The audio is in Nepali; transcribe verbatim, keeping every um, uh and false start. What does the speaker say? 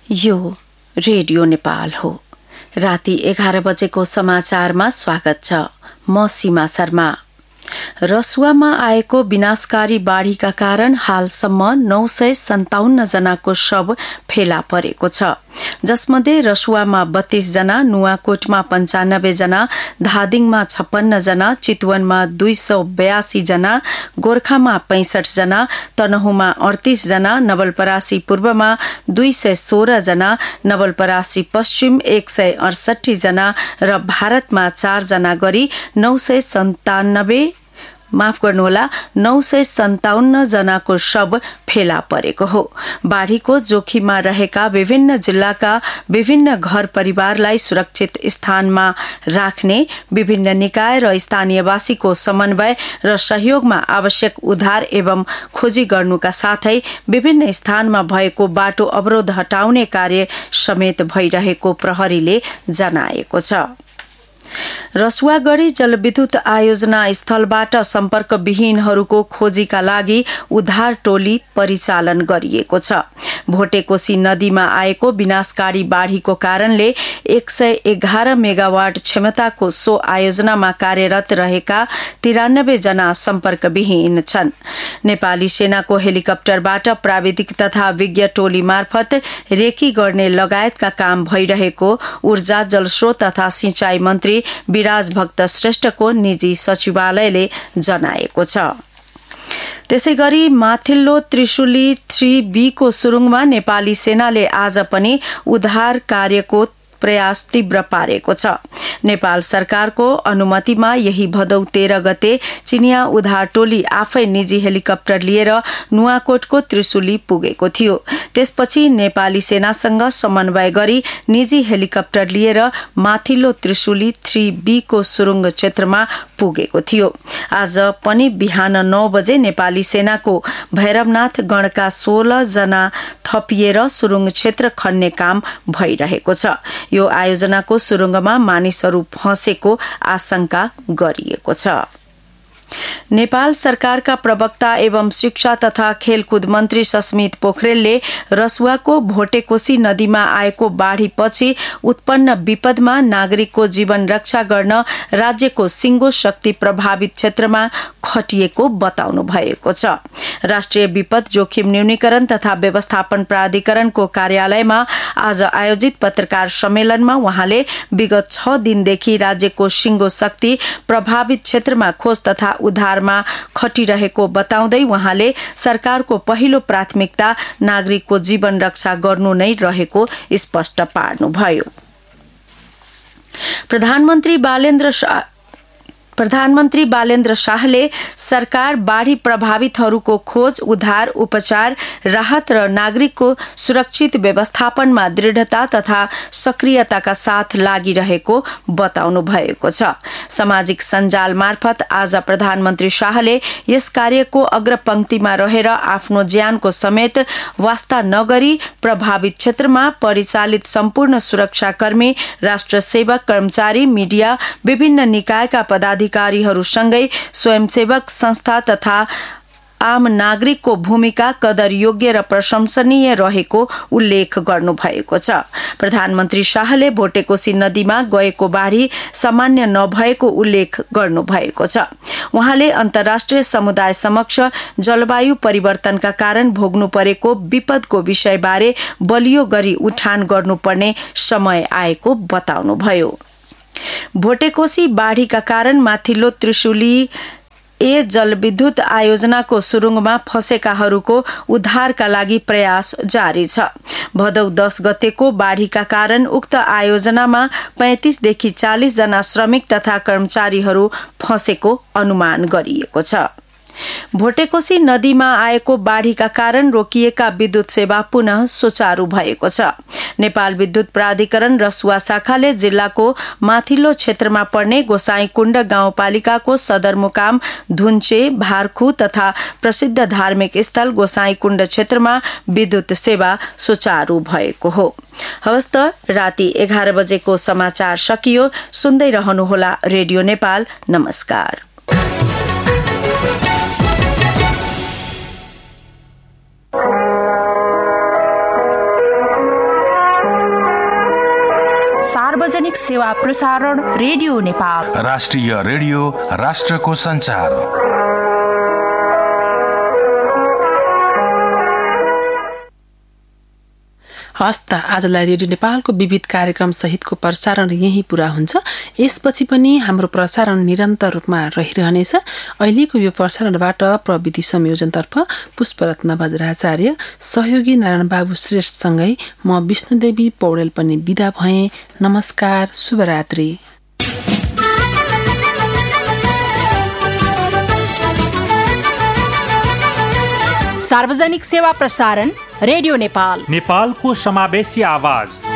यो रेडियो नेपाल हो। राति एघार बजेको समाचारमा स्वागत छ। म सीमा शर्मा। रसुवामा आएको विनाशकारी बाढ़ीका कारण हालसम्म नौ सय सन्ताउन्न जनाको शव फेला परेको छ, जसमध्ये रसुवामा बत्तीस जना, नुवाकोटमा पञ्चानब्बे जना, धादिङमा छप्पन्न जना, चितवनमा दुई सौ बयासी जना, गोर्खामा पैंसठ जना, तनहुमा अडतीस जना, नवलपरासी पूर्वमा दुई सय सोह्र जना, नवलपरासी पश्चिम एक सय अडसठी जना र भारतमा चार जना गरी नौ सय सन्तानब्बे माफ गर्नुहोला नौ सय सन्ताउन्न जनाको शव फेला परेको हो। बाढ़ीको जोखिममा रहेका विभिन्न जिल्लाका विभिन्न घर परिवारलाई सुरक्षित स्थानमा राख्ने विभिन्न निकाय र स्थानीयवासीको समन्वय र सहयोगमा आवश्यक उद्धार एवं खोजी गर्नुका साथै विभिन्न स्थानमा भएको बाटो अवरोध हटाउने कार्य समेत भइरहेको प्रहरीले जनाएको छ। रसुवागढ़ी जलविद्युत आयोजना स्थलबाट सम्पर्क विहीनहरूको खोजीका लागि उद्धार टोली परिचालन गरिएको छ। भोटेकोशी नदीमा आएको विनाशकारी बाढ़ीको कारणले एक सय एघार मेगावाट क्षमताको सो आयोजनामा कार्यरत रहेका तिरानब्बे जना सम्पर्क विहीन छन्। नेपाली सेनाको हेलिकप्टरबाट प्राविधिक तथा विज्ञ टोली मार्फत रेकी गर्ने लगायतका काम भइरहेको ऊर्जा, जलस्रोत तथा सिंचाई मन्त्री विराज भक्त श्रेष्ठको निजी सचिवालयले जनाएको छ। त्यसैगरी माथिल्लो त्रिशुली थ्री बी को सुरुङमा नेपाली सेनाले आज पनि उद्धार कार्यको प्रयास तीव्र पारेको छ। नेपाल सरकारको अनुमतिमा यही भदौ तेह्र गते चिनिया उद्धार टोली आफै निजी हेलिकप्टर लिएर नुवाकोटको त्रिशुली पुगेको थियो। त्यसपछि नेपाली सेनासँग समन्वय गरी निजी हेलिकप्टर लिएर माथिल्लो त्रिशुली थ्री बी को सुरुङ क्षेत्रमा पुगेको थियो। आज पनि बिहान नौ बजे नेपाली सेनाको भैरवनाथ गणका सोह्र जना थपिएर सुरुङ क्षेत्र खन्ने काम भइरहेको छ। यो आयोजनाको सुरुङमा मानिसहरू फँसेको आशंका गरिएको छ। नेपाल सरकारका प्रवक्ता एवं शिक्षा तथा खेलकुद मन्त्री सस्मित पोखरेलले रसुवाको भोटेकोशी नदीमा आएको बाढ़ीपछि उत्पन्न विपदमा नागरिकको जीवन रक्षा गर्न राज्यको सिङ्गो शक्ति प्रभावित क्षेत्रमा खटिएको बताउनु भएको छ। राष्ट्रिय विपद जोखिम न्यूनीकरण तथा व्यवस्थापन प्राधिकरणको कार्यालयमा आज आयोजित पत्रकार सम्मेलनमा उहाँले विगत छ दिनदेखि राज्यको सिङ्गो शक्ति प्रभावित क्षेत्रमा खोज तथा उद्धारमा खटिरहेको बताउँदै उहाँले सरकारको पहिलो प्राथमिकता नागरिकको जीवन रक्षा गर्नु नै रहेको स्पष्ट पार्नुभयो। प्रधानमन्त्री बालेन्द्र शाह प्रधानमन्त्री बालेन्द्र शाहले सरकार बाढ़ी प्रभावितहरूको खोज, उद्धार, उपचार, राहत र नागरिकको सुरक्षित व्यवस्थापनमा दृढता तथा सक्रियताका साथ लागिरहेको बताउनु भएको छ। सामाजिक सञ्जाल मार्फत आज प्रधानमन्त्री शाहले यस कार्यको अग्रपंक्तिमा रहेर आफ्नो ज्यानको समेत वास्ता नगरी प्रभावित क्षेत्रमा परिचालित सम्पूर्ण सुरक्षाकर्मी, राष्ट्र सेवक, कर्मचारी, मिडिया, विभिन्न निकायका पदाधिकारी अधिकारीहरूसँगै स्वयंसेवक संस्था तथा आम नागरिकको भूमिका कदर योग्य र प्रशंसनीय रहेको उल्लेख गर्नु भएको छ। प्रधानमन्त्री शाहले भोटेकोशी नदीमा गएको बाढ़ी सामान्य नभएको उल्लेख गर्नु भएको छ। उहाँले अन्तर्राष्ट्रिय समुदाय समक्ष जलवायु परिवर्तनका कारण भोग्नु परेको विपदको विषयबारे बलियो गरी उठान गर्नुपर्ने समय आएको बताउनुभयो। भोटेकोशी बाढ़ीका कारण माथिल्लो त्रिशुली ए जलविद्युत आयोजनाको सुरुङमा फँसेकाहरूको उद्धारका लागि प्रयास जारी छ। भदौ दस गतेको बाढ़ीका कारण उक्त आयोजनामा पैंतीस देखि चालीस जना श्रमिक तथा कर्मचारीहरू फँसेको अनुमान गरिएको छ। भोटेकोशी नदीमा आएको बाढ़ीका कारण रोकिएका विद्युत सेवा पुनः सुचारू भएको छ। नेपाल विद्युत प्राधिकरण रसुवा शाखाले जिल्लाको माथिल्लो क्षेत्रमा पर्ने गोसाईकुण्ड गाउँपालिकाको सदरमुकाम धुन्चे, भारखु तथा प्रसिद्ध धार्मिक स्थल गोसाईकुण्ड क्षेत्रमा विद्युत सेवा सुचारू भएको हो। हवस् त राति एघार बजेको समाचार सकियो। सुन्दै रहनुहोला रेडियो नेपाल। नमस्कार। सार्वजनिक सेवा प्रसारण रेडियो नेपाल। राष्ट्रिय रेडियो, राष्ट्रको संचार। हस्त आजलाई रेडियो नेपालको विविध कार्यक्रम सहितको प्रसारण यही पूरा हुन्छ। यसपछि पनि हाम्रो प्रसारण निरन्तर रूपमा रहिरहनेछ। अहिलेको यो प्रसारणबाट प्रविधि संयोजनतर्फ पुष्परत्न बज्राचार्य, सहयोगी नारायण बाबु श्रेष्ठसँगै म विष्णुदेवी पौडेल पनि बिदा भएँ। नमस्कार, शुभरात्रि। सार्वजनिक सेवा प्रसारण रेडियो नेपाल, नेपालको समावेशी आवाज।